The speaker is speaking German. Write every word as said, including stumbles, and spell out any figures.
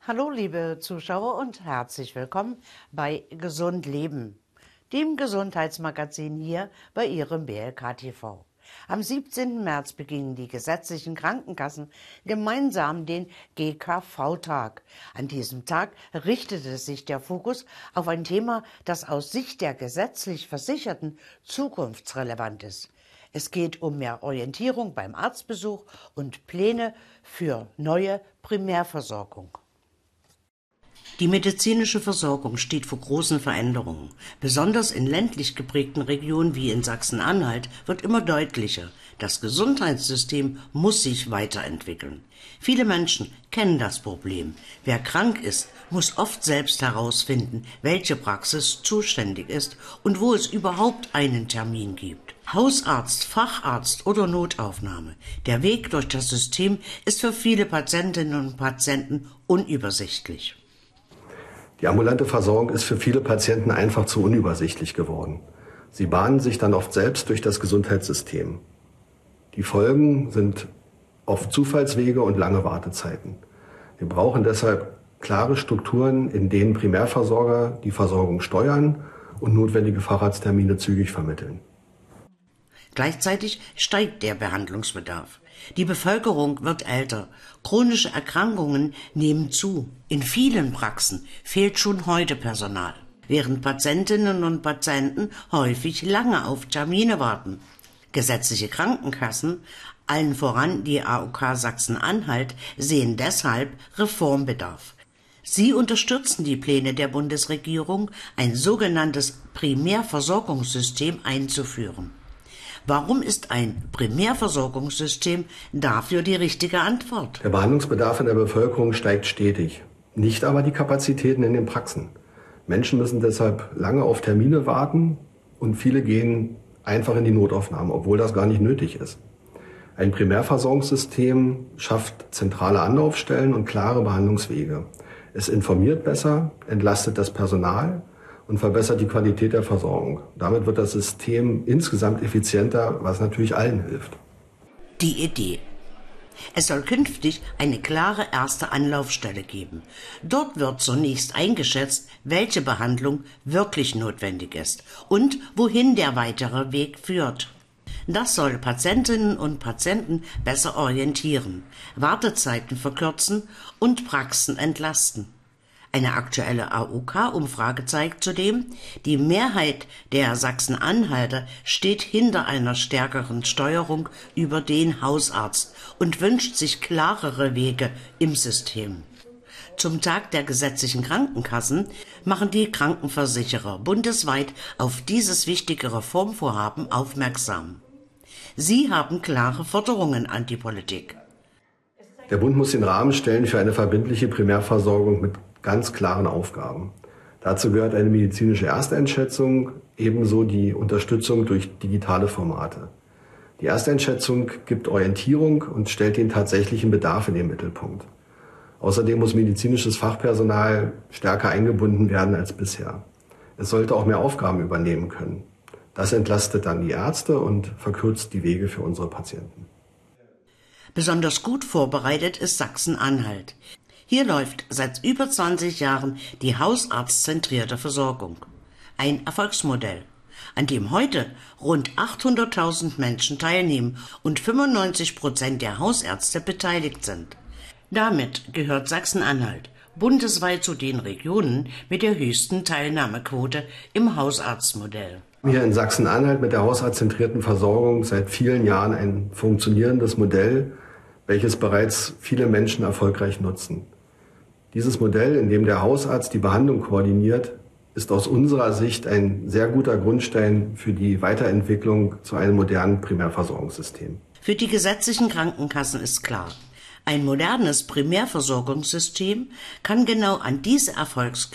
Hallo liebe Zuschauer und herzlich willkommen bei Gesund Leben, dem Gesundheitsmagazin hier bei Ihrem B L K T V. Am siebzehnten März beginnen die gesetzlichen Krankenkassen gemeinsam den G K V-Tag. An diesem Tag richtete sich der Fokus auf ein Thema, das aus Sicht der gesetzlich Versicherten zukunftsrelevant ist. Es geht um mehr Orientierung beim Arztbesuch und Pläne für neue Primärversorgung. Die medizinische Versorgung steht vor großen Veränderungen. Besonders in ländlich geprägten Regionen wie in Sachsen-Anhalt wird immer deutlicher, das Gesundheitssystem muss sich weiterentwickeln. Viele Menschen kennen das Problem. Wer krank ist, muss oft selbst herausfinden, welche Praxis zuständig ist und wo es überhaupt einen Termin gibt. Hausarzt, Facharzt oder Notaufnahme. Der Weg durch das System ist für viele Patientinnen und Patienten unübersichtlich. Die ambulante Versorgung ist für viele Patienten einfach zu unübersichtlich geworden. Sie bahnen sich dann oft selbst durch das Gesundheitssystem. Die Folgen sind oft Zufallswege und lange Wartezeiten. Wir brauchen deshalb klare Strukturen, in denen Primärversorger die Versorgung steuern und notwendige Facharzttermine zügig vermitteln. Gleichzeitig steigt der Behandlungsbedarf. Die Bevölkerung wird älter. Chronische Erkrankungen nehmen zu. In vielen Praxen fehlt schon heute Personal, während Patientinnen und Patienten häufig lange auf Termine warten. Gesetzliche Krankenkassen, allen voran die A O K Sachsen-Anhalt, sehen deshalb Reformbedarf. Sie unterstützen die Pläne der Bundesregierung, ein sogenanntes Primärversorgungssystem einzuführen. Warum ist ein Primärversorgungssystem dafür die richtige Antwort? Der Behandlungsbedarf in der Bevölkerung steigt stetig, nicht aber die Kapazitäten in den Praxen. Menschen müssen deshalb lange auf Termine warten und viele gehen einfach in die Notaufnahme, obwohl das gar nicht nötig ist. Ein Primärversorgungssystem schafft zentrale Anlaufstellen und klare Behandlungswege. Es informiert besser, entlastet das Personal und verbessert die Qualität der Versorgung. Damit wird das System insgesamt effizienter, was natürlich allen hilft. Die Idee. Es soll künftig eine klare erste Anlaufstelle geben. Dort wird zunächst eingeschätzt, welche Behandlung wirklich notwendig ist und wohin der weitere Weg führt. Das soll Patientinnen und Patienten besser orientieren, Wartezeiten verkürzen und Praxen entlasten. Eine aktuelle A O K-Umfrage zeigt zudem, die Mehrheit der Sachsen-Anhalter steht hinter einer stärkeren Steuerung über den Hausarzt und wünscht sich klarere Wege im System. Zum Tag der gesetzlichen Krankenkassen machen die Krankenversicherer bundesweit auf dieses wichtige Reformvorhaben aufmerksam. Sie haben klare Forderungen an die Politik. Der Bund muss den Rahmen stellen für eine verbindliche Primärversorgung mit ganz klaren Aufgaben. Dazu gehört eine medizinische Ersteinschätzung, ebenso die Unterstützung durch digitale Formate. Die Ersteinschätzung gibt Orientierung und stellt den tatsächlichen Bedarf in den Mittelpunkt. Außerdem muss medizinisches Fachpersonal stärker eingebunden werden als bisher. Es sollte auch mehr Aufgaben übernehmen können. Das entlastet dann die Ärzte und verkürzt die Wege für unsere Patienten. Besonders gut vorbereitet ist Sachsen-Anhalt. Hier läuft seit über zwanzig Jahren die hausarztzentrierte Versorgung. Ein Erfolgsmodell, an dem heute rund achthunderttausend Menschen teilnehmen und fünfundneunzig Prozent der Hausärzte beteiligt sind. Damit gehört Sachsen-Anhalt bundesweit zu den Regionen mit der höchsten Teilnahmequote im Hausarztmodell. Wir in Sachsen-Anhalt mit der hausarztzentrierten Versorgung seit vielen Jahren ein funktionierendes Modell, welches bereits viele Menschen erfolgreich nutzen. Dieses Modell, in dem der Hausarzt die Behandlung koordiniert, ist aus unserer Sicht ein sehr guter Grundstein für die Weiterentwicklung zu einem modernen Primärversorgungssystem. Für die gesetzlichen Krankenkassen ist klar, ein modernes Primärversorgungssystem kann genau an diese Erfolgsgeschichte